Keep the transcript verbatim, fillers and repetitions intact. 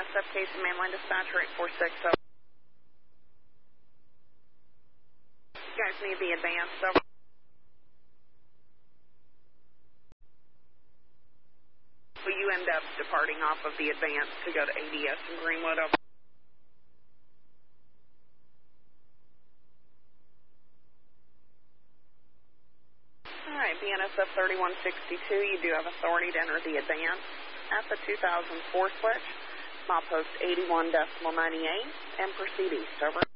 S F case and mainline dispatcher eight four six. Over. You guys need the advance. Over. Will you end up departing off of the advance to go to A D S in Greenwood? Over. All right, B N S F thirty-one sixty-two, you do have authority to enter the advance at the two thousand four switch, mile post eighty-one decimal ninety-eight, and proceed east. Over.